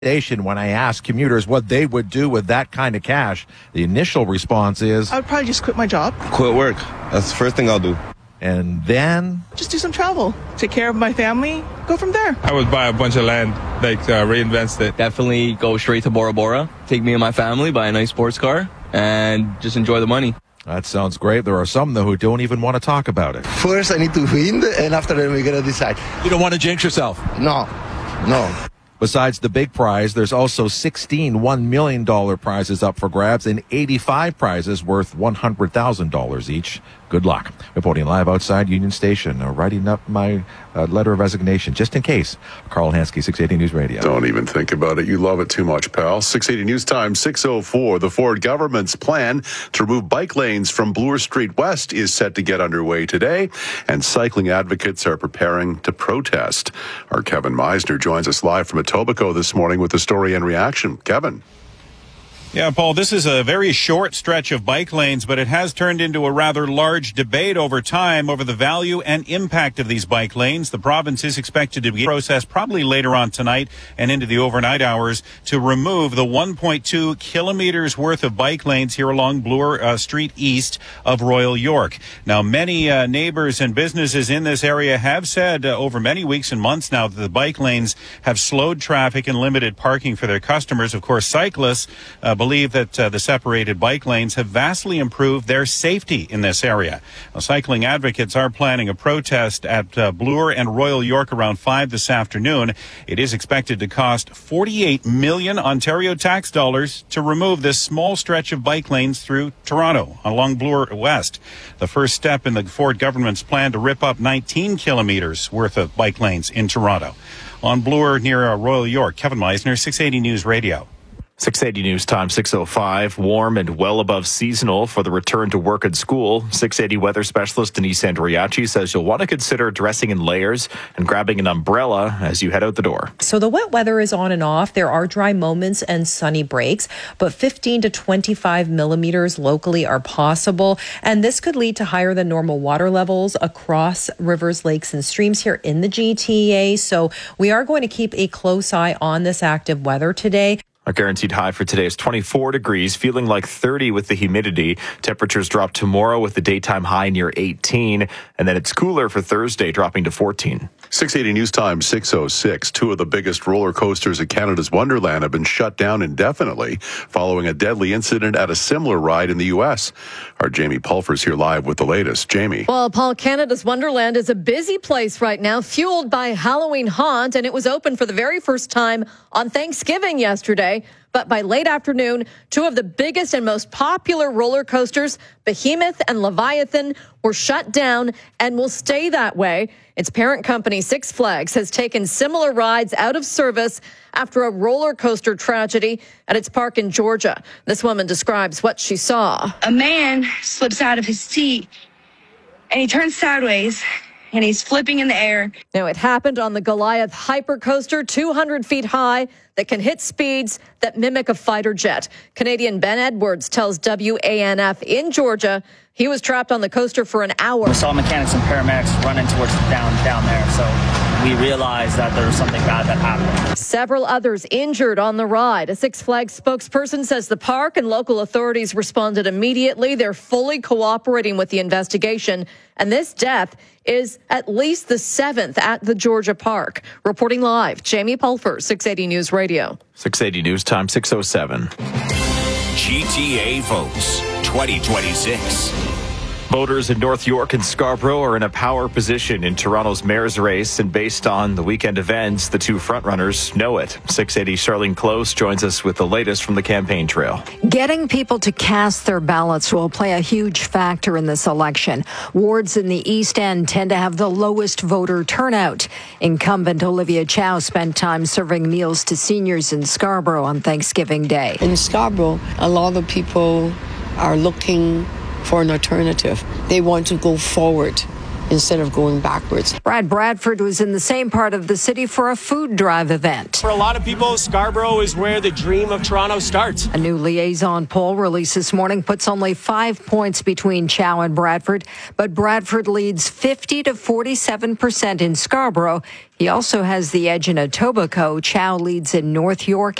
When I asked commuters what they would do with that kind of cash, the initial response is, I would probably just quit my job. Quit work. That's the first thing I'll do. And then just do some travel, take care of my family, go from there. I would buy a bunch of land, reinvest it. Definitely go straight to Bora Bora, take me and my family, buy a nice sports car, and just enjoy the money. That sounds great. There are some, though, who don't even want to talk about it. First, I need to win, and after that, we're going to decide. You don't want to jinx yourself? No. Besides the big prize, there's also 16 $1 million prizes up for grabs and 85 prizes worth $100,000 each. Good luck. Reporting live outside Union Station, writing up my letter of resignation, just in case. Carl Hansky, 680 News Radio. Don't even think about it. You love it too much, pal. 680 News Time, 6:04. The Ford government's plan to remove bike lanes from Bloor Street West is set to get underway today, and cycling advocates are preparing to protest. Our Kevin Meisner joins us live from Etobicoke this morning with the story and reaction. Kevin. Yeah, Paul, this is a very short stretch of bike lanes, but it has turned into a rather large debate over time over the value and impact of these bike lanes. The province is expected to be processed probably later on tonight and into the overnight hours to remove the 1.2 kilometers worth of bike lanes here along Bloor Street east of Royal York. Now, many neighbors and businesses in this area have said over many weeks and months now that the bike lanes have slowed traffic and limited parking for their customers. Of course, cyclists believe that the separated bike lanes have vastly improved their safety in this area. Now, cycling advocates are planning a protest at Bloor and Royal York around 5 this afternoon. It is expected to cost 48 million Ontario tax dollars to remove this small stretch of bike lanes through Toronto along Bloor West. The first step in the Ford government's plan to rip up 19 kilometers worth of bike lanes in Toronto. On Bloor near Royal York, Kevin Meisner, 680 News Radio. 680 News Time, 6:05. Warm and well above seasonal for the return to work and school. 680 weather specialist Denise Andriachi says you'll want to consider dressing in layers and grabbing an umbrella as you head out the door. So the wet weather is on and off. There are dry moments and sunny breaks, but 15 to 25 millimeters locally are possible. And this could lead to higher than normal water levels across rivers, lakes, and streams here in the GTA. So we are going to keep a close eye on this active weather today. Our guaranteed high for today is 24 degrees, feeling like 30 with the humidity. Temperatures drop tomorrow with the daytime high near 18, and then it's cooler for Thursday, dropping to 14. 680 News Time, 6:06. Two of the biggest roller coasters at Canada's Wonderland have been shut down indefinitely following a deadly incident at a similar ride in the U.S. Our Jamie Pulfer's here live with the latest. Jamie. Well, Paul, Canada's Wonderland is a busy place right now, fueled by Halloween haunt, and it was open for the very first time on Thanksgiving yesterday. But by late afternoon, two of the biggest and most popular roller coasters, Behemoth and Leviathan, were shut down and will stay that way. Its parent company, Six Flags, has taken similar rides out of service after a roller coaster tragedy at its park in Georgia. This woman describes what she saw. A man slips out of his seat and he turns sideways and he's flipping in the air. Now, it happened on the Goliath Hypercoaster, 200 feet high, that can hit speeds that mimic a fighter jet. Canadian Ben Edwards tells WANF in Georgia he was trapped on the coaster for an hour. We saw mechanics and paramedics running towards down there, so we realized that there was something bad that happened. Several others injured on the ride. A Six Flags spokesperson says the park and local authorities responded immediately. They're fully cooperating with the investigation. And this death is at least the 7th at the Georgia park. Reporting live, Jamie Pulfer, 680 News Radio. 680 News Time, 6:07. GTA votes 2026. Voters in North York and Scarborough are in a power position in Toronto's mayor's race, and based on the weekend events, the two frontrunners know it. 680 Charlene Close joins us with the latest from the campaign trail. Getting people to cast their ballots will play a huge factor in this election. Wards in the East End tend to have the lowest voter turnout. Incumbent Olivia Chow spent time serving meals to seniors in Scarborough on Thanksgiving Day. In Scarborough, a lot of people are looking for an alternative. They want to go forward instead of going backwards. Brad Bradford was in the same part of the city for a food drive event. For a lot of people, Scarborough is where the dream of Toronto starts. A new liaison poll released this morning puts only 5 points between Chow and Bradford, but Bradford leads 50 to 47% in Scarborough. He also has the edge in Etobicoke. Chow leads in North York